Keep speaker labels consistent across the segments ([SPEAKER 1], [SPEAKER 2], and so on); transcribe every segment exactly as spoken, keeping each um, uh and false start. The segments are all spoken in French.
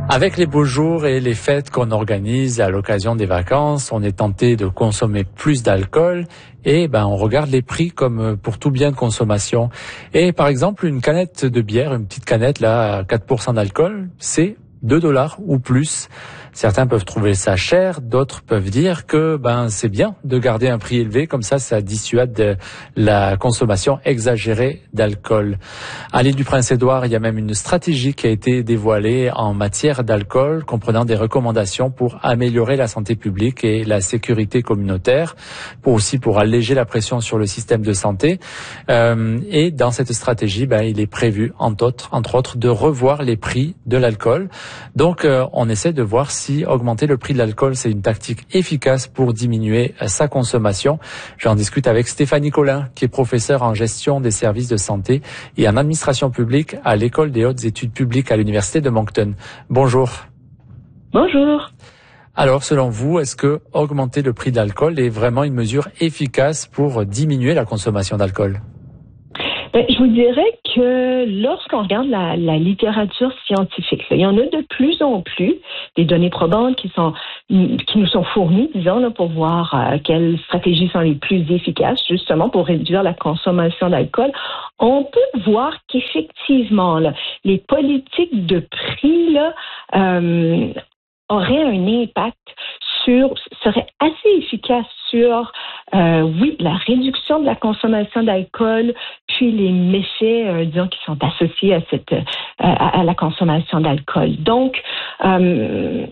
[SPEAKER 1] Avec les beaux jours et les fêtes qu'on organise à l'occasion des vacances, on est tenté de consommer plus d'alcool et ben on regarde les prix comme pour tout bien de consommation. Et par exemple, une canette de bière, une petite canette là à quatre pour cent d'alcool, c'est deux dollars ou plus. Certains peuvent trouver ça cher, d'autres peuvent dire que ben c'est bien de garder un prix élevé, comme ça ça dissuade de la consommation exagérée d'alcool. À l'île du Prince-Édouard, il y a même une stratégie qui a été dévoilée en matière d'alcool, comprenant des recommandations pour améliorer la santé publique et la sécurité communautaire, pour aussi pour alléger la pression sur le système de santé. Euh, et dans cette stratégie, ben il est prévu entre autres, entre autres de revoir les prix de l'alcool. Donc euh, on essaie de voir si Si augmenter le prix de l'alcool, c'est une tactique efficace pour diminuer sa consommation. J'en discute avec Stéphanie Collin, qui est professeure en gestion des services de santé et en administration publique à l'École des hautes études publiques à l'Université de Moncton. Bonjour.
[SPEAKER 2] Bonjour.
[SPEAKER 1] Alors, selon vous, est-ce que augmenter le prix de l'alcool est vraiment une mesure efficace pour diminuer la consommation d'alcool?
[SPEAKER 2] Ben, je vous dirais que lorsqu'on regarde la, la littérature scientifique, là, il y en a de plus en plus des données probantes qui sont qui nous sont fournies, disons, là, pour voir euh, quelles stratégies sont les plus efficaces, justement pour réduire la consommation d'alcool. On peut voir qu'effectivement, là, les politiques de prix là, euh, auraient un impact sur, seraient assez efficaces sur, euh, oui, la réduction de la consommation d'alcool, puis les méfaits, euh, disons, qui sont associés à cette, euh, à, à la consommation d'alcool. Donc, euh,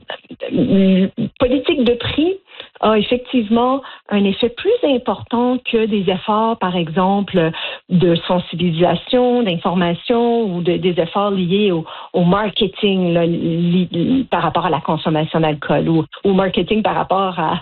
[SPEAKER 2] politique de prix a effectivement un effet plus important que des efforts, par exemple, de sensibilisation, d'information ou de, des efforts liés au, au marketing là, li, li, par rapport à la consommation d'alcool ou au marketing par rapport à,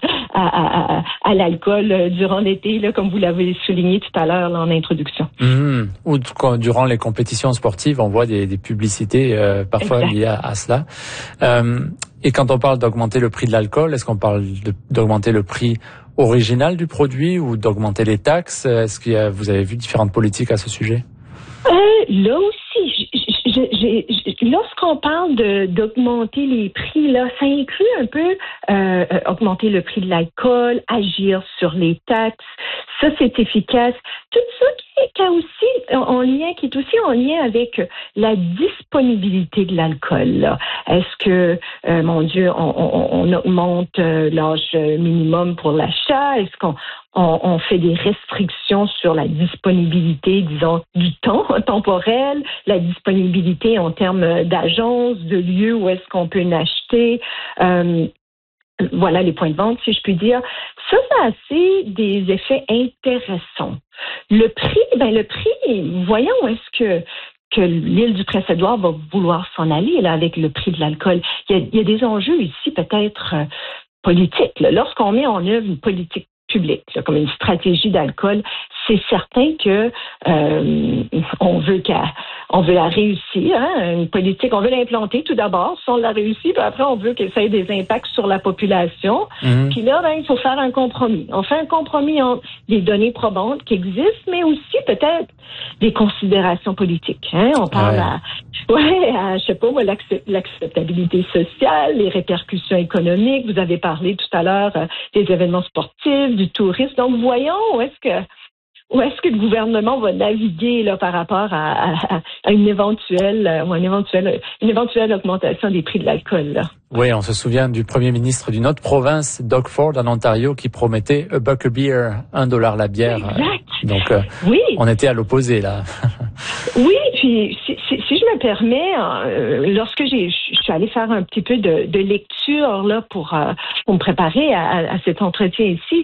[SPEAKER 2] à, à, à l'alcool euh, durant l'été, là, comme vous l'avez souligné tout à l'heure là, en introduction.
[SPEAKER 1] Mmh. Ou quand, durant les compétitions sportives, on voit des, des publicités euh, parfois exact. liées à, à cela. Euh, et quand on parle d'augmenter le prix de l'alcool, est-ce qu'on parle de, d'augmenter le prix original du produit ou d'augmenter les taxes? Est-ce que vous avez vu différentes politiques à ce sujet?
[SPEAKER 2] Euh, là aussi, je, je, je, je, lorsqu'on parle de, d'augmenter les prix, là, ça inclut un peu euh, augmenter le prix de l'alcool, agir sur les taxes. Ça, c'est efficace. Tout ça qui est, qui est aussi en lien, qui est aussi en lien avec la disponibilité de l'alcool. Là. Est-ce que, euh, mon Dieu, on, on, on augmente l'âge minimum pour l'achat? Est-ce qu'on on, on fait des restrictions sur la disponibilité, disons, du temps temporel, la disponibilité en termes d'agences, de lieux où est-ce qu'on peut l'acheter? Euh, Voilà les points de vente, si je puis dire. Ça, ça a assez des effets intéressants. Le prix, ben le prix, voyons où est-ce que que l'île du Prince-Édouard va vouloir s'en aller là avec le prix de l'alcool. Il y a, il y a des enjeux ici peut-être euh, politiques. Là. Lorsqu'on met en œuvre une politique publique, là, comme une stratégie d'alcool, c'est certain que euh, on veut qu'à, on veut la réussir, hein, une politique, on veut l'implanter tout d'abord, si on la réussit, puis après on veut que ça ait des impacts sur la population. Mmh. Puis là, ben, il faut faire un compromis. On fait un compromis entre des données probantes qui existent, mais aussi peut-être des considérations politiques. Hein. On parle ouais. à, ouais, à, je sais pas moi, l'accept, l'acceptabilité sociale, les répercussions économiques. Vous avez parlé tout à l'heure euh, des événements sportifs, du tourisme. Donc voyons où est-ce que Où est-ce que le gouvernement va naviguer là par rapport à, à, à une éventuelle ou une éventuelle une éventuelle augmentation des prix de l'alcool là?
[SPEAKER 1] Oui, on se souvient du premier ministre d'une autre province, Doug Ford, en Ontario, qui promettait a buck a beer, un dollar la bière.
[SPEAKER 2] Exact.
[SPEAKER 1] Donc, euh, oui. On était à l'opposé là.
[SPEAKER 2] Oui, puis si, si, si je me permets, euh, lorsque j'ai, je suis allée faire un petit peu de, de lecture là pour, euh, pour me préparer à, à cet entretien ici,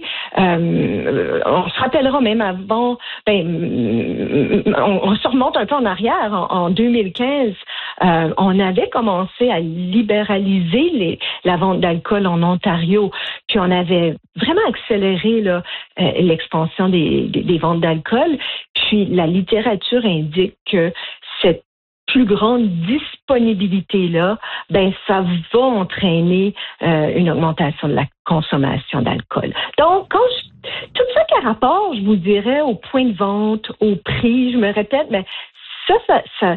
[SPEAKER 2] euh, on se rappellera même avant, ben, on, on se remonte un peu en arrière, en, en deux mille quinze, euh, on avait commencé à libéraliser les, la vente d'alcool en Ontario, puis on avait vraiment accéléré là, euh, l'expansion des, des, des ventes d'alcool, puis la littérature indique que cette plus grande disponibilité-là, ben ça va entraîner euh, une augmentation de la consommation d'alcool. Donc, quand je, tout ça qui a rapport, je vous dirais, au point de vente, au prix, je me répète, mais ça, ça, ça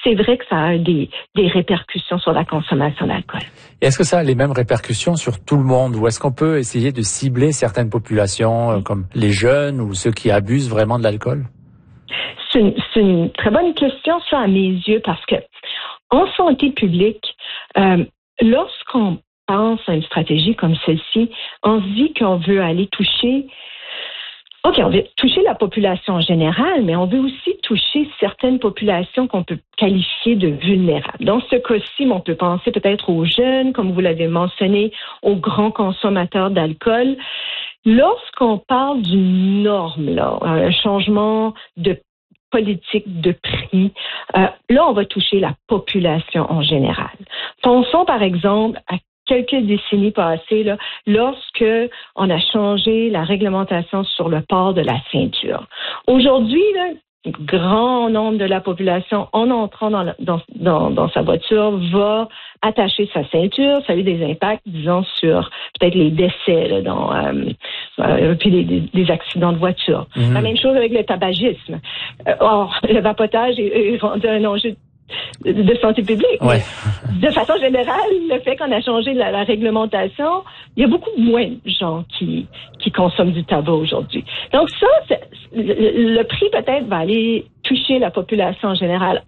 [SPEAKER 2] c'est vrai que ça a des, des répercussions sur la consommation d'alcool.
[SPEAKER 1] Est-ce que ça a les mêmes répercussions sur tout le monde ou est-ce qu'on peut essayer de cibler certaines populations euh, comme les jeunes ou ceux qui abusent vraiment de l'alcool?
[SPEAKER 2] C'est une, c'est une très bonne question, ça, à mes yeux, parce que en santé publique, euh, lorsqu'on pense à une stratégie comme celle-ci, on se dit qu'on veut aller toucher OK, on veut toucher la population générale, mais on veut aussi toucher certaines populations qu'on peut qualifier de vulnérables. Dans ce cas-ci, on peut penser peut-être aux jeunes, comme vous l'avez mentionné, aux grands consommateurs d'alcool. Lorsqu'on parle d'une norme, là, un changement de politique de prix, euh, là, on va toucher la population en général. Pensons, par exemple, à quelques décennies passées, là, lorsque on a changé la réglementation sur le port de la ceinture. Aujourd'hui, là, grand nombre de la population, en entrant dans, la, dans, dans, dans sa voiture, va attacher sa ceinture. Ça a eu des impacts, disons, sur peut-être les décès, là, dans, euh, euh, puis des, des, des accidents de voiture. Mm-hmm. La même chose avec le tabagisme. Euh, or, le vapotage est, est rendu un enjeu de santé publique.
[SPEAKER 1] Ouais.
[SPEAKER 2] De façon générale, le fait qu'on a changé la, la réglementation, il y a beaucoup moins de gens qui, qui consomment du tabac aujourd'hui. Donc ça, c'est, le, le prix peut-être va aller toucher la population en général.